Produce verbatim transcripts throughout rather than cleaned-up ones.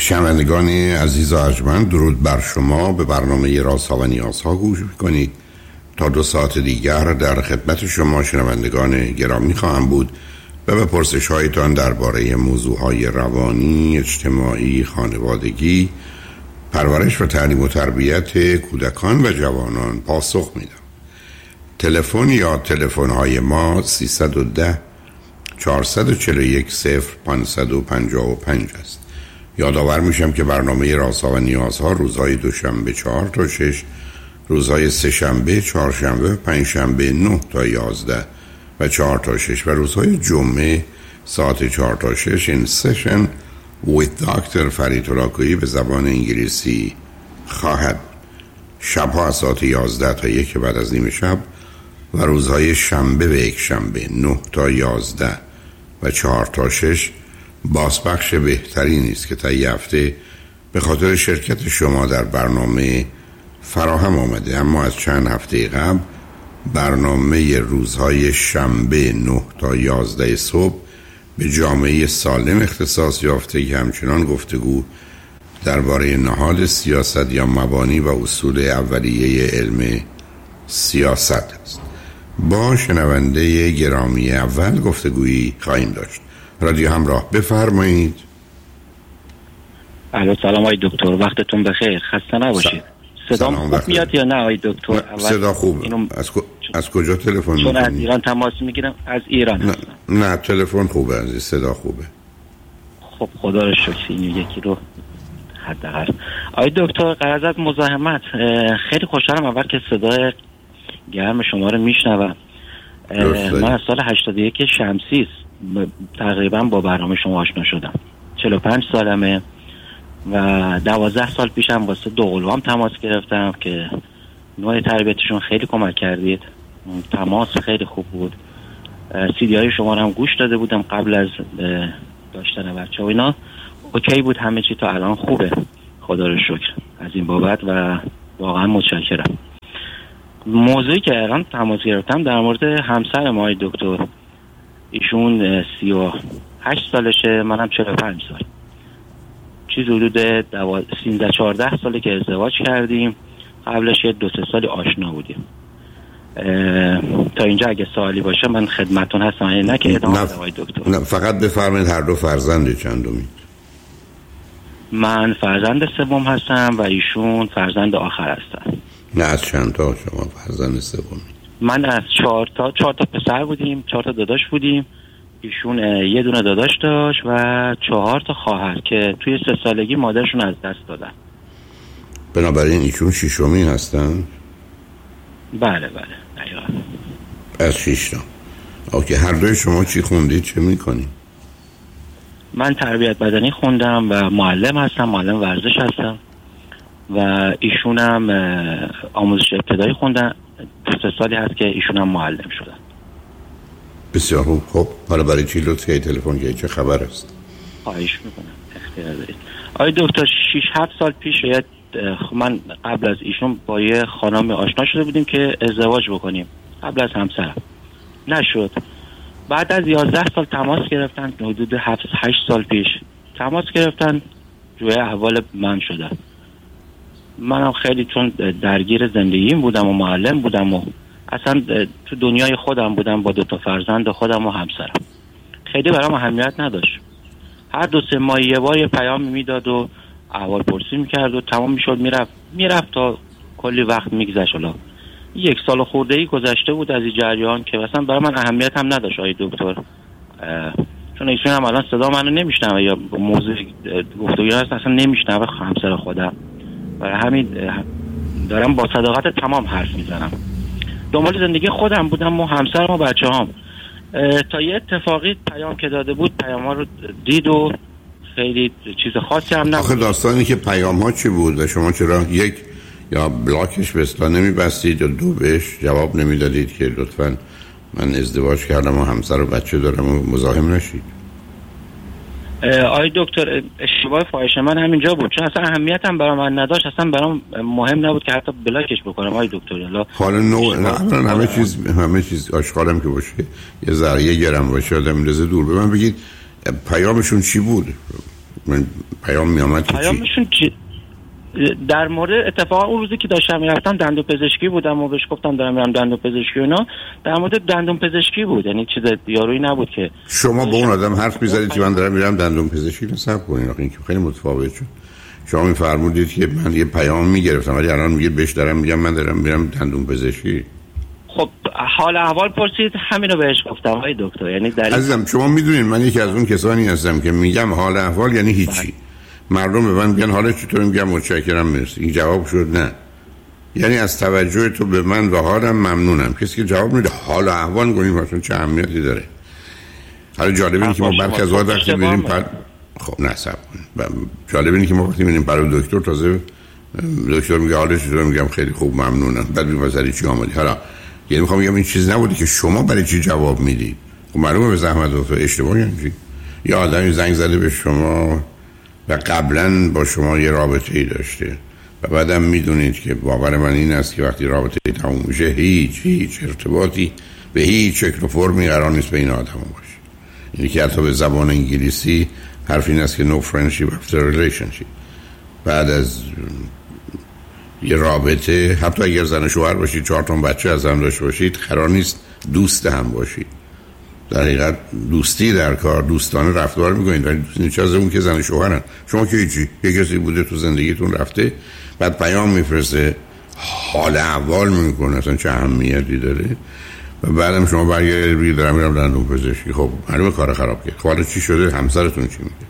شنوندگان عزیز و ارجمند، درود بر شما. به برنامه رازها و نیازها گوش میکنید. تا دو ساعت دیگر در خدمت شما شنوندگان گرامی خواهم بود و به پرسش هایتان درباره موضوعهای روانی، اجتماعی، خانوادگی، پرورش و تعلیم و تربیت کودکان و جوانان پاسخ میدم. تلفن یا تلفن های ما سیصد و ده چهارصد و چهل و یک صفر پانصد و پنجاه و پنج است. یادآور میشم که برنامه رازها و نیازها روزهای دوشنبه چهار تا شش، روزهای سه شنبه، چهار شنبه و پنج شنبه نه تا یازده و چهار تا شش و روزهای جمعه ساعت چهار تا شش این سشن with دکتر فرید تراکویی به زبان انگلیسی خواهد. شبها از ساعت یازده تا یک بعد از نیم شب و روزهای شنبه و یک شنبه نه تا یازده و چهار تا شش بازپخش بهتری نیست که تا یه هفته به خاطر شرکت شما در برنامه فراهم آمده. اما از چند هفته قبل برنامه روزهای شنبه نه تا یازده صبح به جامعه سالم اختصاص یافته که همچنان گفتگو درباره نهاد سیاست یا مبانی و اصول اولیه علم سیاست است. با شنونده گرامی اول گفتگویی خواهیم داشت. رادیو همراه، بفرمایید. الو، سلام آقای دکتر، وقتتون بخیر، خسته نباشید. صدام خوب میاد یا نه آقای دکتر؟ صدا خوبه. اینو... از, کو... از کجا تلفن می‌کنید؟ چون از ایران تماس میگیرم. از ایران نه, نه تلفن خوبه عزیز، صدا خوبه. خب خدا رو شکر. این یکی رو حداقل. آقای دکتر، غرض از مزاحمت، خیلی خوشحالم اول که صدای گرم شما رو میشنوم. من از سال هشتاد و یک شمسی است تقریبا با برنامه شما آشنا شدم. چهل و پنج سالمه و دوازده سال پیشم واسه دوقلوام تماس گرفتم که نوع تربیتشون خیلی کمک کردید. تماس خیلی خوب بود. سیدی های شما رو هم گوش داده بودم قبل از داشتن بچه و اینا. اوکی بود، همه چی تا الان خوبه، خدا رو شکر از این بابت و واقعا متشکرم. موضوعی که الان تماس گرفتم در مورد همسر ما دکتر. ایشون سی و هشت سالشه، منم چهل و پنج سال. چیز حدود سیزده چهارده ساله که ازدواج کردیم. قبلش یه دو سه سالی آشنا بودیم. تا اینجا اگه سوالی باشه من خدمتون هستم، نه که ادامه بدم آقای دکتر. نه فقط بفرمایید هر دو فرزند چندمید؟ من فرزند سوم هستم و ایشون فرزند آخر هستن. نه از چند تا شما فرزند سومی؟ من از چهار تا چهار تا پسر بودیم، چهار تا داداش بودیم. ایشون یه دونه داداش داشت و چهار تا خواهر که توی سه سالگی مادرشون از دست دادن. بنابراین ایشون ششمی هستن؟ بله بله دقیقا. از شش تا. اوکی، هر دوی شما چی خوندید، چه میکنید؟ من تربیت بدنی خوندم و معلم هستم، معلم ورزش هستم و ایشونم آموزش ابتدایی خوندن. دو سه سالی هست که ایشونم معلم شدن. بسیار خوب. خب حالا برای چی لطفی های تلفن که چه خبر است؟ خواهش میکنم، اختیار دارید. آقای دکتر، شش هفت سال پیش شاید من قبل از ایشون با یه خانم آشنا شده بودیم که ازدواج بکنیم قبل از همسرم، نشد. بعد از یازده سال تماس گرفتن، حدود هفت هشت سال پیش تماس گرفتن، جوی احوال من شدن. منم خیلی چون درگیر زندگیم بودم و معلم بودم و اصلا تو دنیای خودم بودم با دو تا فرزند خودم و همسرم، خیلی برام اهمیت نداشت. هر دو سه ماه یه بار یه پیام میداد و احوال پرسی میکرد و تمام میشد میرفت میرفت تا کلی وقت میگذشت. حالا یک سال خورده ای گذشته بود از این جریان که اصلا برای من اهمیت هم نداشت آقای دکتر، چون ایشون هم الان صدا منو نمیشنوه یا موضوع گفتگوی هست اصلا نمیشنوه همسر خودم، برای همین دارم با صداقت تمام حرف میزنم. دنبال زندگی خودم بودم و همسرم و بچه هم تا یه اتفاقی پیام که داده بود پیام ها رو دید و خیلی چیز خاصی هم نبود. آخه داستانی که پیام ها چی بود و شما چرا یک یا بلاکش به اصطلاح نمیبستید یا دو بهش جواب نمیدادید که لطفاً من ازدواج کردم و همسر و بچه دارم و مزاحم نشید؟ آقای دکتر، اشتباه فاحش من همینجا بود، چون اصلا اهمیت هم برای من نداشت، اصلا برام مهم نبود که حتی بلاکش بکنم آقای دکتر. حالا نو نه همه چیز همه چیز آشکارم که باشه، یه ذره گرم باشه آدم میندازه دور. به من بگید پیامشون چی بود؟ من پیام می آمد پیامشون چی؟ در مورد اتفاقا اون روزی که داشتم میرفتم دندون پزشکی بودم و بهش گفتم دارم میرم دندون پزشکی اونا، در مورد دندون پزشکی بود، یعنی چیز یارویی نبود که شما با اون آدم حرف می‌زدید که من دارم میرم دندون پزشکی. نصب کنین، آخه این که خیلی متفاوت شد. شما می‌فرمودید که من یه پیام می‌گرفتم ولی الان میگه بهش دارم میگم من دارم میرم دندون پزشکی. خب حال احوال پرسید، همینو بهش گفتم آقای دکتر. یعنی در عزیزم شما میدونید من یکی از اون کسانی هستم که میگم حال احوال یعنی هیچی. مردم به من میگن حالت چطور، میگم متشکرم مرسی. این جواب شد نه. یعنی از توجه تو به من و حالم ممنونم. کسی که جواب میده حال احوال گونیم اصلا چه اهمیتی داره؟ حالا جالب اینه که ما برخی از وقت وقتی میریم پر خب نه صبر کنید. جالب اینه که ما وقتی میریم برای دکتر تازه دکتر میگه حالش چطور، میگم خیلی خوب ممنونم. بعد میپرسه چی آمدی. حالا یعنی میخوام بگم این چیز نبوده که شما برای چی جواب میدید. خب معلومه به زحمت افتاد اشتباهی انجام. یا آدمی زنگ زده به شما و قبلا با شما یه رابطه‌ای داشته و بعدم میدونید که باور من این است که وقتی رابطه تموم میشه هیچ هیچ ارتباطی به هیچ شکل و فرمی قرار نیست بین آدم باشه. یعنی که حتی به زبان انگلیسی حرف این است که no friendship after relationship. بعد از یه رابطه حتی اگر زن و شوهر باشید، چهار تا بچه از هم داشته باشید، قرار نیست دوست هم باشید. در حقیقت دوستی در کار دوستانه رفتار میکنید ولی دوستی از اون که زن و شوهرن. شما که هیچی، یه کسی بوده تو زندگیتون رفته بعد پیام میفرسته حال احوال میکنه، اصلا چه اهمیتی داره؟ و بعدم شما برگردید دارم میرم دندون پزشکی. خب معلومه کار خراب کرد. حالا چی شده؟ همسرتون چی میگه؟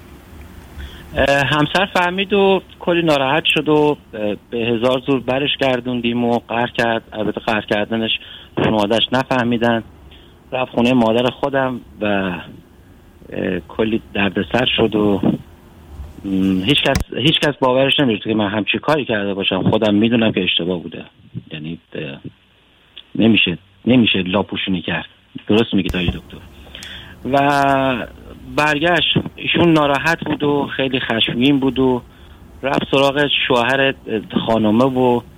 همسر فهمید و کلی ناراحت شد و به هزار زور برش گردوندیم و قهر کرد. البته قهر کردنش مادرش نفهمیدن، رفت خونه مادر خودم و کلی دردسر شد و هیچ کس هیچ کس باورش نمیشه که من همچی کاری کرده باشم. خودم میدونم که اشتباه بوده. یعنی نمیشه نمیشه لاپوشونی کرد. درست میگید آقای دکتر. و برگشت، ایشون ناراحت بود و خیلی خشمگین بود و رفت سراغ شوهر خانمه و